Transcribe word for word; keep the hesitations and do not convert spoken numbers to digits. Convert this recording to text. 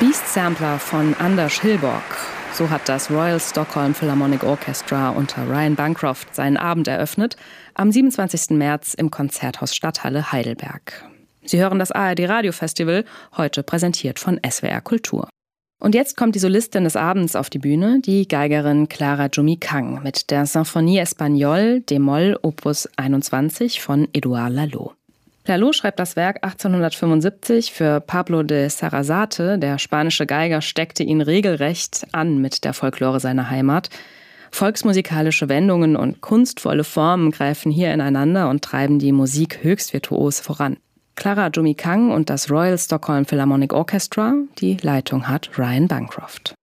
Beast Sampler von Anders Hillborg. So hat das Royal Stockholm Philharmonic Orchestra unter Ryan Bancroft seinen Abend eröffnet, am siebenundzwanzigsten März im Konzerthaus Stadthalle Heidelberg. Sie hören das A R D Radiofestival, heute präsentiert von S W R Kultur. Und jetzt kommt die Solistin des Abends auf die Bühne, die Geigerin Clara Jumi Kang mit der Symphonie Espagnole d-Moll Opus einundzwanzig von Édouard Lalo. Lalo schreibt das Werk achtzehnhundertfünfundsiebzig für Pablo de Sarasate. Der spanische Geiger steckte ihn regelrecht an mit der Folklore seiner Heimat. Volksmusikalische Wendungen und kunstvolle Formen greifen hier ineinander und treiben die Musik höchst virtuos voran. Clara Jumi Kang und das Royal Stockholm Philharmonic Orchestra, die Leitung hat Ryan Bancroft.